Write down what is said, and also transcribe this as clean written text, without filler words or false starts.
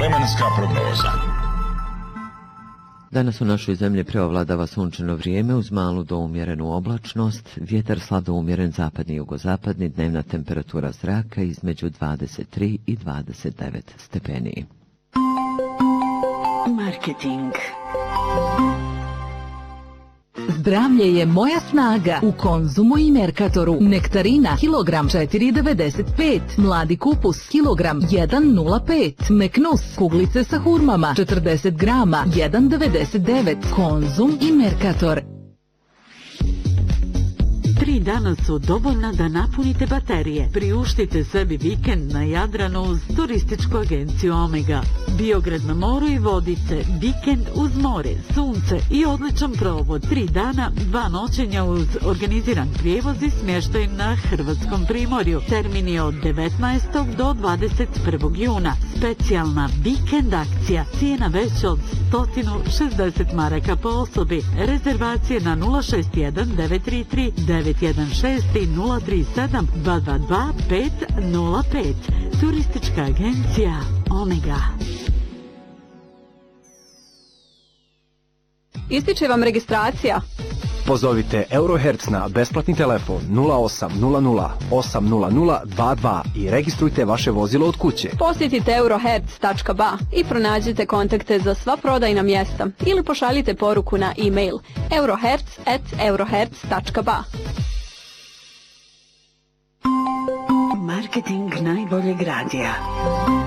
Vremenska prognoza. Danas u našoj zemlji preovladava sunčano vrijeme uz malu do umjerenu oblačnost, vjetar slab do umjeren zapadni i jugozapadni, dnevna temperatura zraka između 23 i 29 stepeni. Marketing. Zdravlje je moja snaga. U Konzumu i Merkatoru. Nektarina kilogram 4,95. Mladi kupus kilogram 1,05. Meknus kuglice sa hurmama 40 grama 1,99. Konzum i Merkator. 3 dana su dovoljna da napunite baterije. Priuštite sebi vikend na Jadranu uz turističku agenciju Omega. Biograd na moru i vodice, vikend uz more, sunce i odličan provod. 3 dana, 2 noćenja uz organiziran prijevoz i smještaj na hrvatskom primorju. Termin je od 19. do 21. juna. Specijalna vikend akcija. Cijena veća od 160 maraka po osobi. Rezervacije na 061 933 916 i 037 222 505. Turistička agencija Omega. Ističe vam registracija. Pozovite Eurohertz na besplatni telefon 0800 800 22 i registrujte vaše vozilo od kuće. Posjetite eurohertz.ba i pronađite kontakte za sva prodajna mjesta ili pošaljite poruku na e-mail eurohertz@eurohertz.ba. Marketing najboljeg radija.